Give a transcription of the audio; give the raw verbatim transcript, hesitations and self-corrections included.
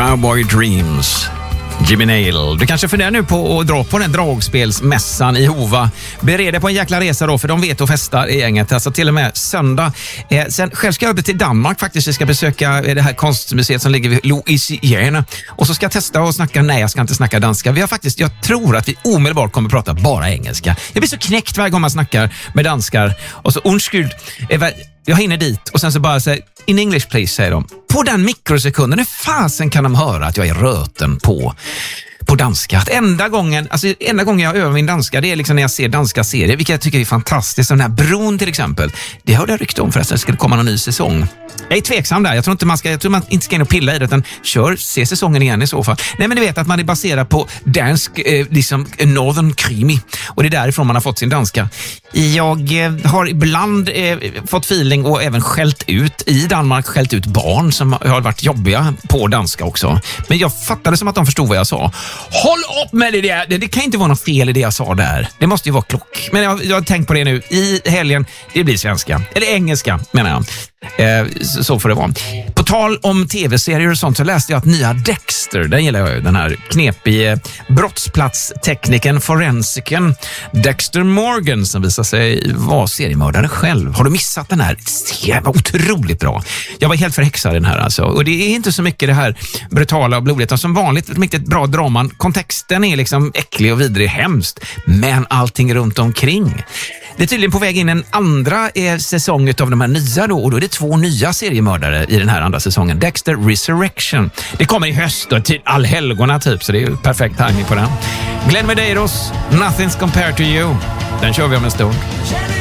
Cowboy Dreams. Jimmy Nail. Du kanske funderar nu på att dra på den dragspelsmässan i Hova. Bered dig på en jäkla resa då, för de vet att festa i gänget. Alltså till och med söndag. Eh, sen själv ska jag över till Danmark faktiskt. Vi ska besöka det här konstmuseet som ligger vid Louisiana. Och så ska jag testa och snacka. Nej, jag ska inte snacka danska. Vi har faktiskt, jag tror att vi omedelbart kommer prata bara engelska. Jag blir så knäckt varje gång man snackar med danskar. Och så undskyld. Eh, jag hinner dit och sen så bara säger in English please, säger de. På den mikrosekunden, hur fasen kan de höra att jag är röten på på danska? Att enda gången, alltså enda gången jag övar min danska, det är liksom när jag ser danska serier, vilket jag tycker är fantastiskt. Den här Bron till exempel. Det hörde jag rykte om förresten, det skulle komma någon ny säsong. Jag är tveksam där. Jag tror inte man ska, jag tror man inte ska in och pilla i det, utan kör, se säsongen igen i så fall. Nej, men du vet att man är baserad på dansk, eh, liksom Northern Krimi. Och det är därifrån man har fått sin danska. Jag eh, har ibland eh, fått feeling och även skällt ut i Danmark, skällt ut barn som har varit jobbiga på danska också. Men jag fattade som att de förstod vad jag sa. Håll upp med det där! Det, det kan inte vara något fel i det jag sa där. Det måste ju vara klock. Men jag, jag har tänkt på det nu. I helgen, det blir svenska. Eller engelska, menar jag. Eh, så, så får det vara. På tal om tv-serier och sånt så läste jag att nya Dexter, den gillar jag ju, den här knepige brottsplatstekniken, forensiken Dexter Morgan som visar sig vara seriemördare själv. Har du missat den här? Det var otroligt bra. Jag var helt förhäxad den här alltså. Och det är inte så mycket det här brutala och blodiga som vanligt, ett riktigt bra draman. Kontexten är liksom äcklig och vidrig, hemskt. Men allting runt omkring. Det är tydligen på väg in en andra eh, säsong av de här nya då, och då är det två nya seriemördare i den här andra säsongen. Dexter Resurrection. Det kommer i höst och till allhelgona typ, så det är ju perfekt timing på den. Glenn Medeiros, Nothing's Compared to You. Den kör vi om en stund.